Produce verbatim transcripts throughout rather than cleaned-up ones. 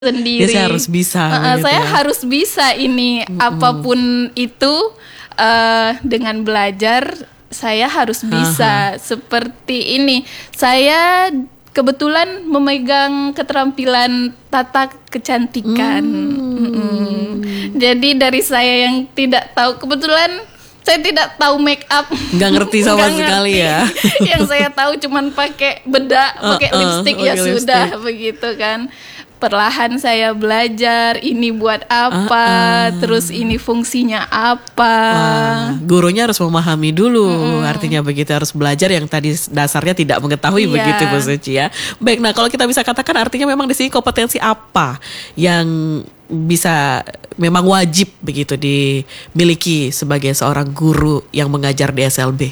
sendiri. Dia harus bisa. Uh, gitu saya ya. harus bisa ini mm-hmm. apapun itu uh, dengan belajar saya harus bisa. Aha. Seperti ini. Saya kebetulan memegang keterampilan tata kecantikan. Mm. Mm-mm. Jadi dari saya yang tidak tahu, kebetulan saya tidak tahu make up, nggak ngerti sama nggak sekali ngerti. Ya. Yang saya tahu cuman pakai bedak, pakai uh, uh, lipstick ya lipstick. Sudah begitu kan. Perlahan saya belajar ini buat apa, uh, uh. terus ini fungsinya apa. Wah, gurunya harus memahami dulu, mm. artinya begitu, harus belajar yang tadi dasarnya tidak mengetahui. Yeah. Begitu Bu Suci ya. Baik, nah kalau kita bisa katakan artinya memang di sini kompetensi apa yang bisa memang wajib begitu dimiliki sebagai seorang guru yang mengajar di S L B?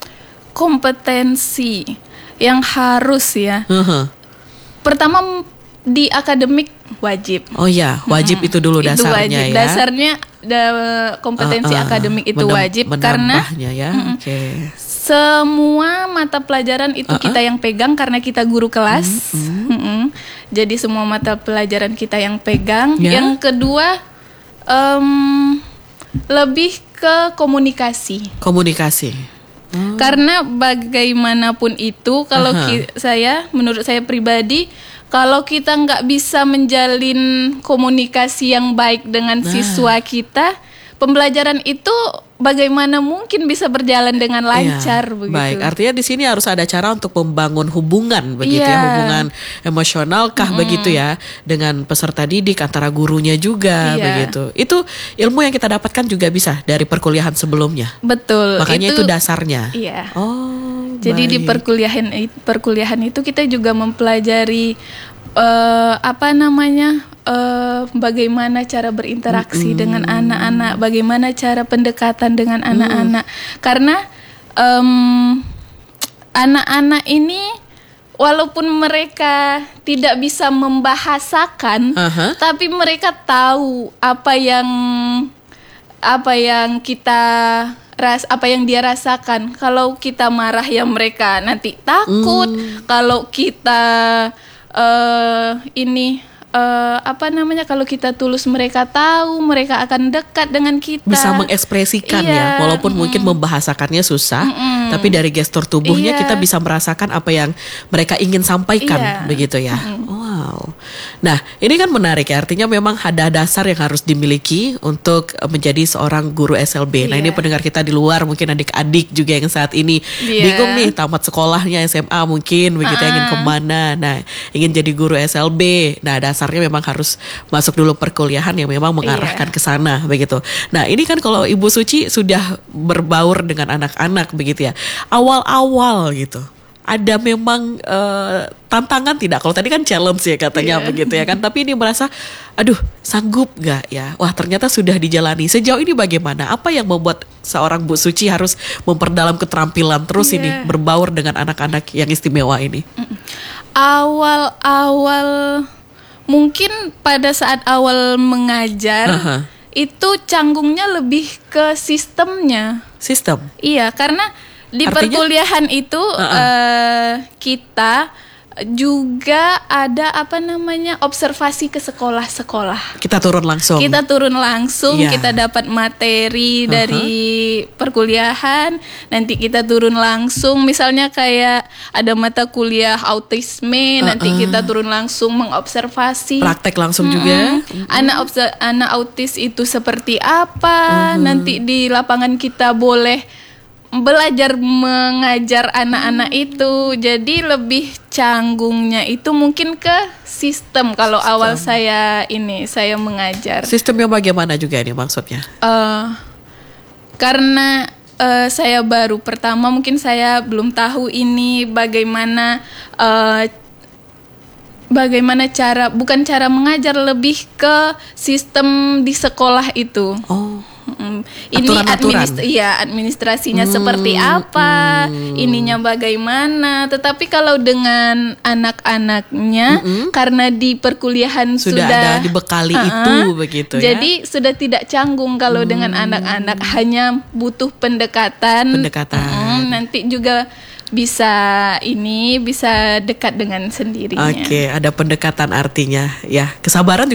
Kompetensi yang harus ya. Uh-huh. Pertama di akademik wajib. Oh ya, wajib hmm. itu dulu dasarnya. Itu wajib. Ya. Dasarnya da, kompetensi uh, uh, akademik itu menem, wajib karena ya. Mm, okay. semua mata pelajaran itu uh-uh. kita yang pegang karena kita guru kelas. Mm, mm. Mm-mm. Jadi semua mata pelajaran kita yang pegang. Yeah. Yang kedua um, lebih ke komunikasi. Komunikasi. Hmm. Karena bagaimanapun itu kalau ki- saya menurut saya pribadi, kalau kita nggak bisa menjalin komunikasi yang baik dengan nah. siswa kita, pembelajaran itu bagaimana mungkin bisa berjalan dengan lancar. Iya, begitu. Baik, artinya di sini harus ada cara untuk membangun hubungan begitu yeah. ya, hubungan emosional kah mm. begitu ya dengan peserta didik, antara gurunya juga yeah. begitu. Itu ilmu yang kita dapatkan juga bisa dari perkuliahan sebelumnya. Betul. Makanya itu, itu dasarnya. Iya. Oh. Jadi baik. Di perkuliahan perkuliahan itu kita juga mempelajari uh, apa namanya? Uh, bagaimana cara berinteraksi mm-hmm. dengan anak-anak, bagaimana cara pendekatan dengan mm. anak-anak, karena um, anak-anak ini walaupun mereka tidak bisa membahasakan, uh-huh. tapi mereka tahu apa yang apa yang kita ras apa yang dia rasakan. Kalau kita marah ya mereka nanti takut. Mm. Kalau kita uh, ini Uh, apa namanya kalau kita tulus mereka tahu, mereka akan dekat dengan kita, bisa mengekspresikan iya. ya walaupun mm. mungkin membahasakannya susah, Mm-mm. tapi dari gestur tubuhnya iya. kita bisa merasakan apa yang mereka ingin sampaikan iya. begitu ya. Mm-mm. Wow. Nah ini kan menarik ya, artinya memang ada dasar yang harus dimiliki untuk menjadi seorang guru S L B. Iya. Nah ini pendengar kita di luar mungkin adik-adik juga yang saat ini iya. bingung nih tamat sekolahnya S M A mungkin begitu uh-uh. ingin kemana, nah ingin jadi guru S L B. Nah dasar memang harus masuk dulu perkuliahan yang memang mengarahkan ke sana begitu. Nah, ini kan kalau Ibu Suci sudah berbaur dengan anak-anak begitu ya. Awal-awal gitu. Ada memang uh, tantangan tidak? Kalau tadi kan challenge ya katanya yeah. begitu ya kan. Tapi ini merasa aduh, sanggup gak ya? Wah, ternyata sudah dijalani. Sejauh ini bagaimana? Apa yang membuat seorang Bu Suci harus memperdalam keterampilan terus yeah. ini berbaur dengan anak-anak yang istimewa ini? Awal-awal mungkin pada saat awal mengajar uh-huh. itu canggungnya lebih ke sistemnya. Sistem? Iya, karena di Artinya? perkuliahan itu uh-uh. uh, kita juga ada apa namanya observasi ke sekolah-sekolah. Kita turun langsung. Kita turun langsung, yeah. kita dapat materi uh-huh. dari perkuliahan. Nanti kita turun langsung, misalnya kayak ada mata kuliah autisme, uh-uh. nanti kita turun langsung mengobservasi. Praktek langsung mm-hmm. juga. Mm-hmm. Anak obser- anak autis itu seperti apa? Uh-huh. Nanti di lapangan kita boleh belajar mengajar anak-anak hmm. itu. Jadi lebih canggungnya itu mungkin ke sistem kalau sistem. Awal saya ini saya mengajar. Sistem yang bagaimana juga ini maksudnya? Uh, karena uh, saya baru pertama, mungkin saya belum tahu ini bagaimana uh, bagaimana cara, bukan cara mengajar, lebih ke sistem di sekolah itu. Oh. Mm, ini administ- ya, administrasinya hmm, seperti apa, hmm. ininya bagaimana. Tetapi kalau dengan anak-anaknya, mm-hmm. karena di perkuliahan sudah, sudah ada dibekali uh-uh, itu begitu ya. Jadi sudah tidak canggung kalau hmm. dengan anak-anak, hanya butuh pendekatan. Pendekatan. Mm, nanti juga bisa ini bisa dekat dengan sendirinya. Oke, ada pendekatan artinya ya. Kesabaran